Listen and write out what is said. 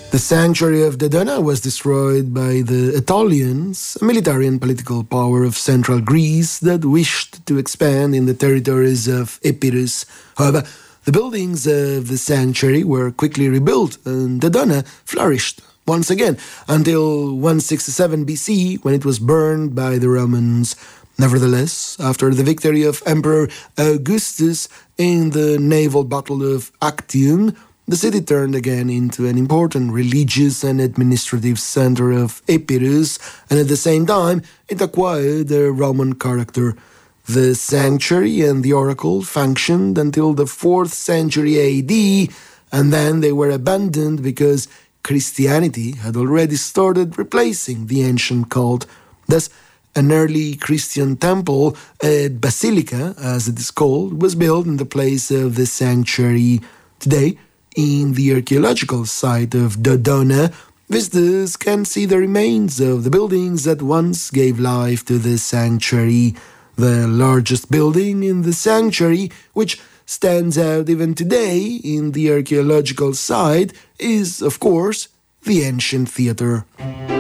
The sanctuary of Dodona was destroyed by the Aetolians, a military and political power of central Greece that wished to expand in the territories of Epirus. However, the buildings of the sanctuary were quickly rebuilt and Dodona flourished once again until 167 BC, when it was burned by the Romans. Nevertheless, after the victory of Emperor Augustus in the naval battle of Actium, the city turned again into an important religious and administrative center of Epirus, and at the same time, it acquired a Roman character. The sanctuary and the oracle functioned until the 4th century AD, and then they were abandoned because Christianity had already started replacing the ancient cult. Thus, an early Christian temple, a basilica as it is called, was built in the place of the sanctuary. Today, in the archaeological site of Dodona, visitors can see the remains of the buildings that once gave life to the sanctuary. The largest building in the sanctuary, which stands out even today in the archaeological site, is, of course, the ancient theater.